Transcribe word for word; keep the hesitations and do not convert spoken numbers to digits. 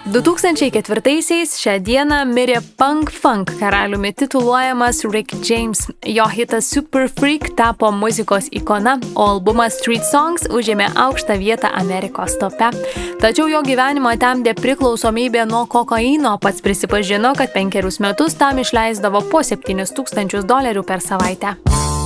du tūkstančiai ketvirtaisiais šią dieną mirė punk funk karaliumi tituluojamas Rick James. Jo hitas Super Freak tapo muzikos ikona, o albumas Street Songs užėmė aukštą vietą Amerikos tope. Tačiau jo gyvenimą temdė priklausomybė nuo kokaino, pats prisipažino, kad penkerius metus tam išleisdavo po septynis tūkstančius dolerių per savaitę.